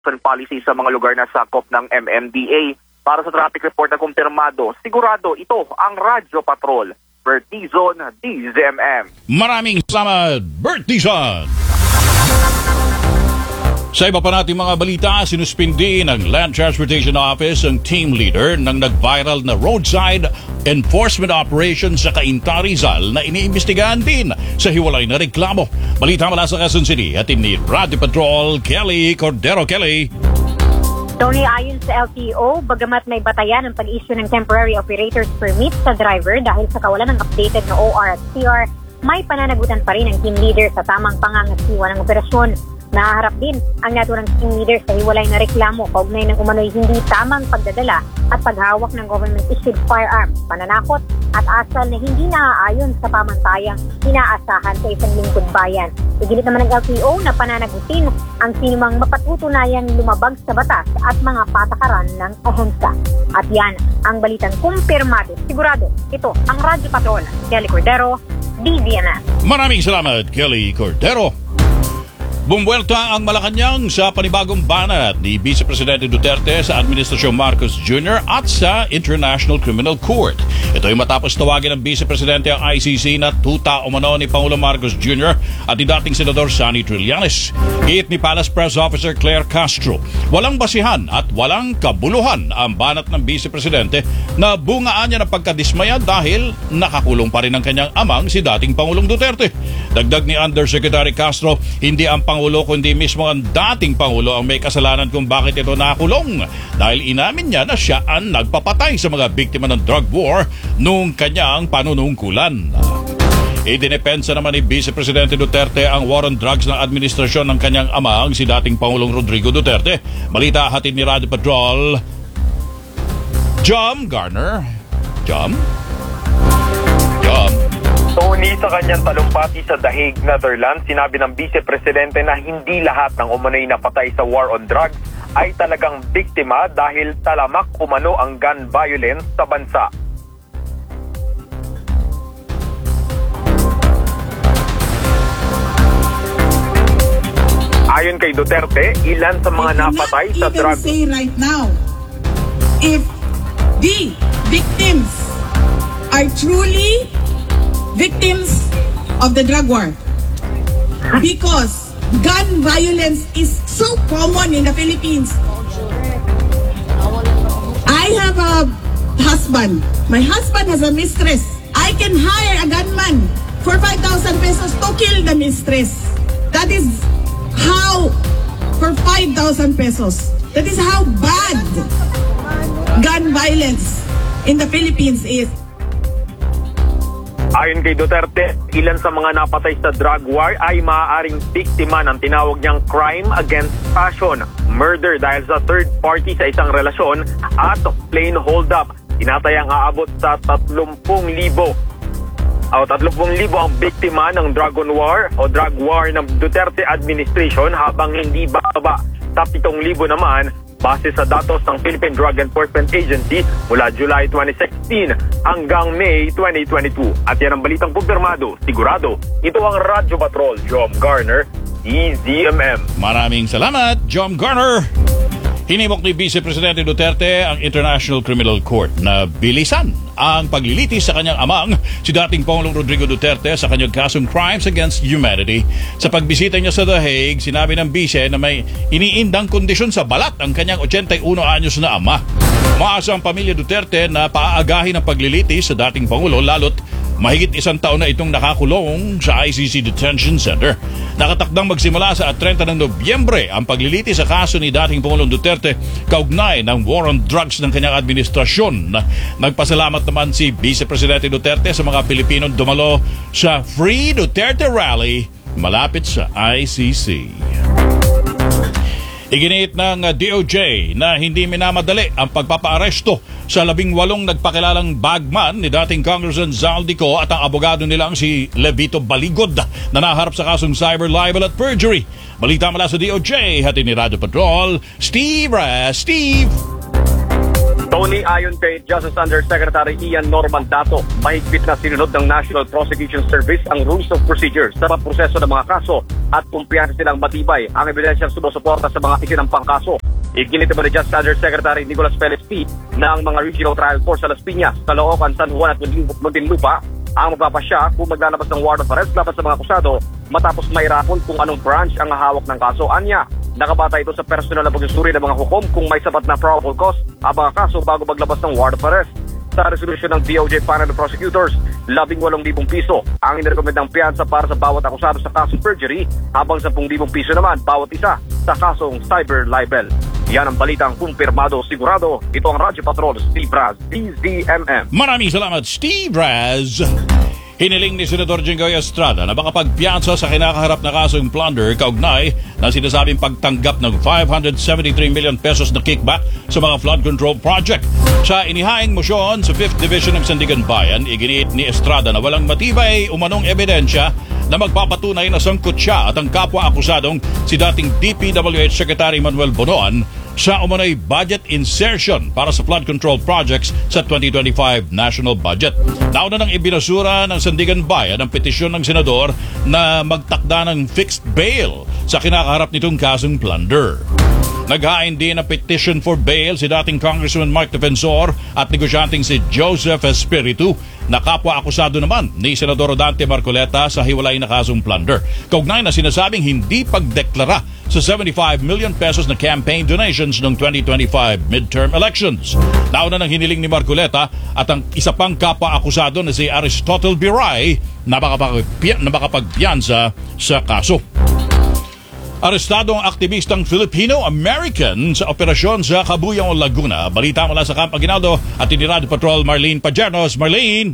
policy sa mga lugar na sakop ng MMDA. Para sa traffic report na kumpirmado, sigurado ito ang Radyo Patrol. Bert Dizon, DZMM. Maraming salamat, Bert Dizon. Sa iba pa nating mga balita, sinuspindi ng Land Transportation Office ang team leader ng nag-viral na roadside enforcement operation sa Cainta, Rizal na iniimbestigahan din sa hiwalay na reklamo. Balita mula sa Quezon City at ni Radio Patrol, Kelly Cordero. Kelly. Tony, ayon sa LTO, bagamat may batayan ang pag-issue ng temporary operator's permit sa driver dahil sa kawalan ng updated na OR at CR, may pananagutan pa rin ang team leader sa tamang pangangasiwa ng operasyon. Nahaharap din ang naturang team leader sa hiwalay na reklamo kaugnay ng umano'y hindi tamang pagdadala at paghawak ng government-issued firearms, pananakot at asal na hindi naaayon sa pamantayang inaasahan sa isang lingkod bayan. Iginit naman ng LTO na pananagutin ang sinumang mapatutunayang lumabag sa batas at mga patakaran ng ahensya. At yan ang balitang kumpirmado. Sigurado, ito ang Radyo Patrol. Kelly Cordero, DZMM. Maraming salamat, Kelly Cordero. Bumbuelta ang Malacanang sa panibagong banat ni Vice Presidente Duterte sa Administrasyong Marcos Jr. at sa International Criminal Court. Ito ay matapos tawagin ng Vice Presidente ang ICC na tuta umano ni Pangulo Marcos Jr. at ni dating Senador Sonny Trillanes. Giit ni Palace Press Officer Claire Castro, walang basihan at walang kabuluhan ang banat ng Vice Presidente na bungaan niya ng pagkadismaya dahil nakakulong pa rin ang kanyang amang si dating Pangulong Duterte. Dagdag ni Undersecretary Castro, hindi ang Pangulo kundi mismo ang dating Pangulo ang may kasalanan kung bakit ito nakulong dahil inamin niya na siya ang nagpapatay sa mga biktima ng drug war noong kanyang panunungkulan. Idinepensa naman ni Vice Presidente Duterte ang war on drugs ng administrasyon ng kanyang amang si dating Pangulong Rodrigo Duterte. Balita hatid ni Radio Patrol, Jom Garner. Jom? Tony, sa kanyang talumpati sa The Hague, Netherlands, sinabi ng Vice Presidente na hindi lahat ng umano'y napatay sa war on drugs ay talagang biktima dahil talamak umano ang gun violence sa bansa. Ayon kay Duterte, ilan sa mga napatay sa drug... I cannot even say right now if the victims are truly victims of the drug war, because gun violence is so common in the Philippines. I have a husband. My husband has a mistress. I can hire a gunman for 5,000 pesos to kill the mistress. That is how, for 5,000 pesos. That is how bad gun violence in the Philippines is. Ayon kay Duterte, ilan sa mga napatay sa drug war ay maaaring biktima ng tinawag niyang crime against passion, murder dahil sa third party sa isang relasyon at plain hold-up. Tinatayang aabot sa 30,000 ang biktima ng drug war ng Duterte administration habang hindi bababa sa 7,000 naman base sa datos ng Philippine Drug Enforcement Agency mula July 2016 hanggang May 2022. At yan ang balitang kumpirmado, sigurado. Ito ang Radyo Patrol, Jom Garner, DZMM. Maraming salamat, Jom Garner. Hinimok ni Vice Presidente Duterte ang International Criminal Court na bilisan ang paglilitis sa kanyang amang si dating Pangulong Rodrigo Duterte sa kanyang kasong crimes against humanity. Sa pagbisita niya sa The Hague, sinabi ng Vice na may iniindang kondisyon sa balat ang kanyang 81 anyos na ama. Umaasa ang pamilya Duterte na paaagahin ang paglilitis sa dating Pangulo lalo't mahigit 1 taon na itong nakakulong sa ICC Detention Center. Nakatakdang magsimula sa 30 ng Nobyembre ang paglilitis sa kaso ni dating Pangulong Duterte kaugnay ng war on drugs ng kanyang administrasyon. Nagpasalamat naman si Vice Presidente Duterte sa mga Pilipinong dumalo sa Free Duterte Rally malapit sa ICC. Iginit ng DOJ na hindi minamadali ang pagpapaaresto sa 18 nagpakilalang bagman ni dating Congressman Zaldico at ang abogado nilang si Levito Baligod na naharap sa kasong cyber libel at perjury. Balita mula sa DOJ, hatid ni Radio Patrol, Steve. Tony, ayon kay Justice Undersecretary Ian Norman Dato, mahigpit na sinunod ng National Prosecution Service ang rules of procedure sa proseso ng mga kaso at kumpiyansa silang matibay ang ebidensyang sumusuporta sa mga isinampang kaso. Iginit naman ni Justice Undersecretary Nicolas Perez P. na ang mga Regional Trial Court sa Las Piñas, Caloocan, San Juan at Muntinlupa ang magpapasya kung maglalabas ng warrant of arrest laban sa mga akusado matapos mairapon kung anong branch ang hawak ng kaso. Anya, nakabata ito sa personal na pagsusuri ng mga hukom kung may sapat na probable cause ang mga kaso bago maglabas ng warrant of arrest. Sa resolusyon ng DOJ Panel of Prosecutors, 18,000 piso ang inirekomendang piyansa para sa bawat akusado sa kasong perjury, habang 10,000 piso naman bawat isa sa kasong cyber libel. Yan ang balitang kumpirmado, sigurado. Ito ang Radyo Patrol, Steve Raz, DZMM. Maraming salamat, Steve Raz. Hiniling ni Senador Jinggoy Estrada na makapagpiyansa sa kinakaharap na kasong plunder kaugnay na sinasabing pagtanggap ng 573 million pesos na kickback sa mga flood control project. Sa inihaing motion sa 5th Division ng Sandigan Bayan, iginiit ni Estrada na walang matibay umanong ebidensya na magpapatunay na sangkot siya at ang kapwa-akusadong si dating DPWH Secretary Manuel Bonoan sa umano'y budget insertion para sa flood control projects sa 2025 national budget. Nauna nang ibinasura ng Sandigan Bayan ang petisyon ng senador na magtakda ng fixed bail sa kinakaharap nitong kasong plunder. Naghain din ng petition for bail si dating Congressman Mark Defensor at negosyanteng si Joseph Espiritu na kapwa-akusado naman ni Senador Dante Marcoleta sa hiwalay na kasong plunder. Kaugnay na sinasabing hindi pagdeklara sa 75 million pesos na campaign donations ng 2025 midterm elections. Nauna nang hiniling ni Marcoleta at ang isa pang kapwa-akusado na si Aristotle Biray na makapagpiyansa sa kaso. Arestado ang aktivistang Filipino-American sa operasyon sa Cabuyao, Laguna. Balita mula sa Camp Aguinaldo at ni Radio Patrol Marlene Pajernos. Marlene!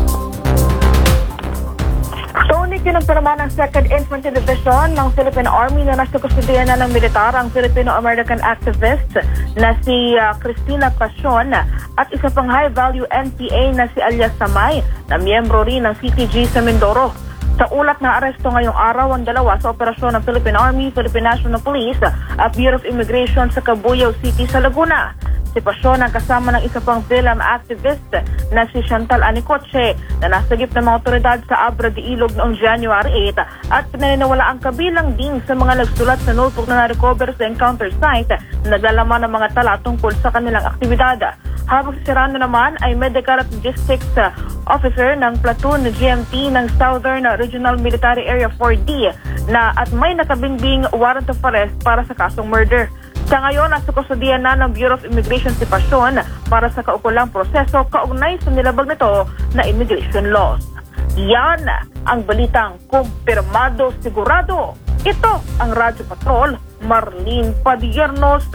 Tony, kinumpirma ng 2nd Infantry Division ng Philippine Army na nasa kustudiya na ng militar ang Filipino-American activist na si Cristina Pasion at isa pang high-value NPA na si Alias Samay na miyembro rin ng CTG sa Mindoro. Sa ulat na aresto ngayong araw ang dalawa sa operasyon ng Philippine Army, Philippine National Police at Bureau of Immigration sa Cabuyao City sa Laguna. Si Pasion ang kasama ng isa pang film activist na si Chantal Anicoche na nasagip ng mga otoridad sa Abra de Ilog noong January 8 at pinaniniwala ang kabilang din sa mga nagsulat sa notebook na na-recover sa encounter site na naglalaman ng mga tala tungkol sa kanilang aktibidad. Habang si Serrano naman ay Medical Logistics Officer ng Platoon GMT ng Southern Regional Military Area 4D na at may nakabingbing warrant of arrest para sa kasong murder. Sa ngayon, nasa kustudiya na ng Bureau of Immigration si Pasion para sa kaukulang proseso kaugnay sa nilabag nito na immigration laws. Yan ang balitang kumpirmado, sigurado. Ito ang Radyo Patrol, Marlene Padiernos,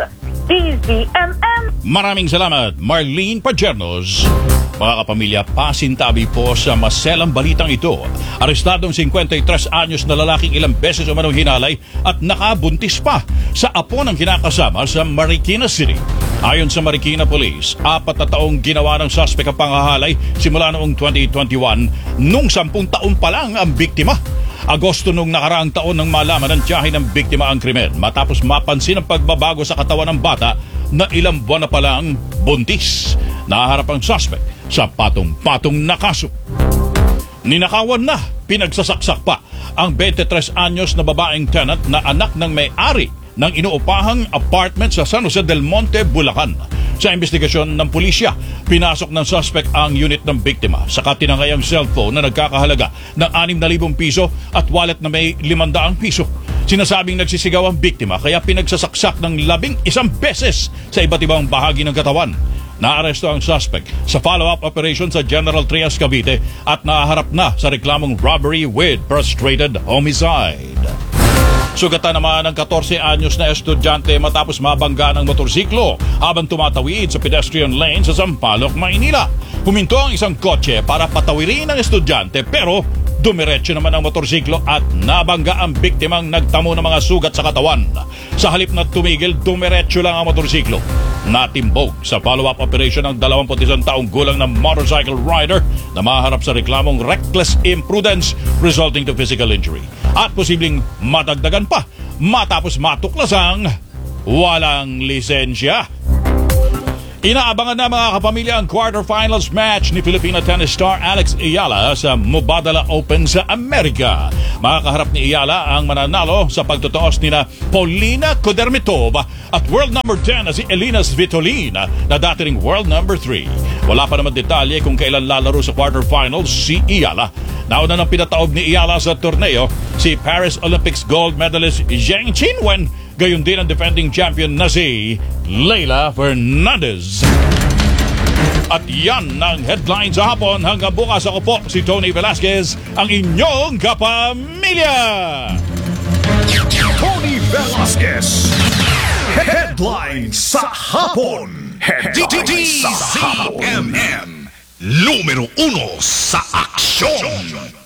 DZMM. Maraming salamat, Marlene Pajernos. Mga kapamilya, pasintabi po sa maselang balitang ito. Arestadong 53 anyos na lalaking ilang beses umanong hinalay at nakabuntis pa sa apo ng kinakasama sa Marikina City. Ayon sa Marikina Police, 4 na taong ginawa ng suspect ang panghahalay simula noong 2021 nung 10 taon pa lang ang biktima. Agosto nung nakaraang taon nang malaman ng tiyahin ng biktima ang krimen matapos mapansin ang pagbabago sa katawan ng bata na ilang buwan na palang buntis. Naharap ang suspect sa patong-patong na kaso. Ninakawan na, pinagsasaksak pa ang 23 anyos na babaeng tenant na anak ng may-ari ng inuupahang apartment sa San Jose del Monte, Bulacan. Sa investigasyon ng pulisya, pinasok ng suspect ang unit ng biktima sa tinangay ang cellphone na nagkakahalaga ng 6,000 piso at wallet na may 500 piso. Sinasabing nagsisigaw ang biktima kaya pinagsasaksak ng 11 beses sa iba't ibang bahagi ng katawan. Naaresto ang suspect sa follow-up operation sa General Trias, Cavite at naharap na sa reklamong robbery with frustrated homicide. Sugatan naman ang 14 anyos na estudyante matapos mabangga ng motorsiklo habang tumatawid sa pedestrian lane sa Sampaloc, Maynila. Huminto ang isang kotse para patawirin ang estudyante pero dumiretso naman ang motorsiklo at nabangga ang biktimang nagtamo ng mga sugat sa katawan. Sa halip na tumigil, dumiretso lang ang motorsiklo. Natimbog sa follow-up operation ng 21 taong gulang na motorcycle rider na maharap sa reklamong reckless imprudence resulting to physical injury. At posibleng matagdagan pa matapos matuklasang walang lisensya. Inaabangan na mga kapamilya ang quarterfinals match ni Filipino tennis star Alex Ayala sa Mubadala Open sa Amerika. Makakaharap ni Ayala ang mananalo sa pagtutuos nina Paulina Kudermetova at world number 10 na si Elina Svitolina na dati ring world number 3. Wala pa naman detalye kung kailan lalaro sa quarterfinals si Ayala. Nauna nang pinataob ni Ayala sa torneo si Paris Olympics gold medalist Zheng Qinwen. Gayon din ang defending champion na si Leila Fernandez. At yan ang headline sa hapon. Hanggang bukas, ako po si Tony Velasquez, ang inyong kapamilya. Tony Velasquez. Headline sa hapon. Headline sa hapon. Numero 1 sa aksyon.